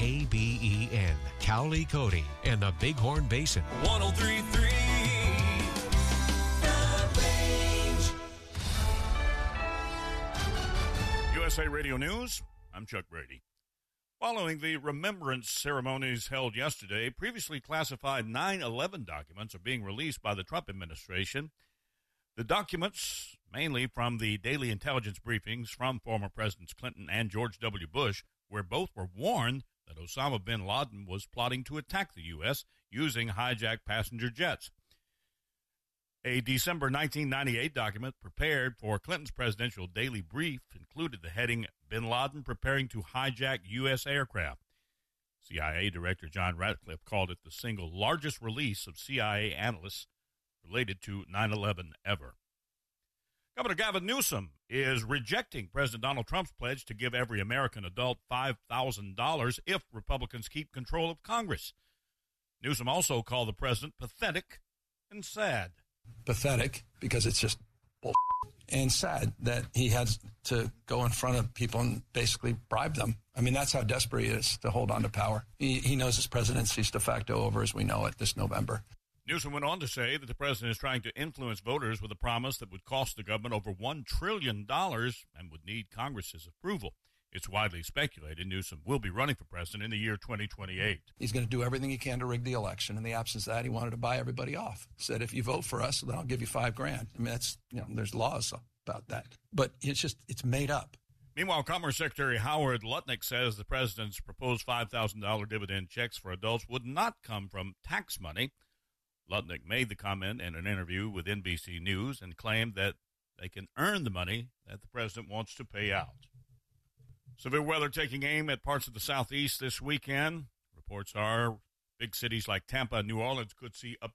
KBEN, Cowley, Cody, and the Bighorn Basin. 103.3 The Range. USA Radio News, I'm Chuck Brady. Following the remembrance ceremonies held yesterday, previously classified 9/11 documents are being released by the Trump administration. The documents, mainly from the daily intelligence briefings from former Presidents Clinton and George W. Bush, where both were warned that Osama bin Laden was plotting to attack the U.S. using hijacked passenger jets. A December 1998 document prepared for Clinton's presidential daily brief included the heading, Bin Laden Preparing to Hijack U.S. Aircraft. CIA Director John Ratcliffe called it the single largest release of CIA analysts related to 9/11 ever. Governor Gavin Newsom is rejecting President Donald Trump's pledge to give every American adult $5,000 if Republicans keep control of Congress. Newsom also called the president pathetic and sad. Pathetic because it's just bullshit, and sad that he has to go in front of people and basically bribe them. I mean, that's how desperate he is to hold on to power. He knows his presidency is de facto over as we know it this November. Newsom went on to say that the president is trying to influence voters with a promise that would cost the government over $1 trillion and would need Congress's approval. It's widely speculated Newsom will be running for president in the year 2028. He's going to do everything he can to rig the election. In the absence of that, he wanted to buy everybody off. Said, if you vote for us, then I'll give you $5,000. I mean, that's, there's laws about that. But it's made up. Meanwhile, Commerce Secretary Howard Lutnick says the president's proposed $5,000 dividend checks for adults would not come from tax money. Lutnick made the comment in an interview with NBC News and claimed that they can earn the money that the president wants to pay out. Severe weather taking aim at parts of the southeast this weekend. Reports are big cities like Tampa and New Orleans could see up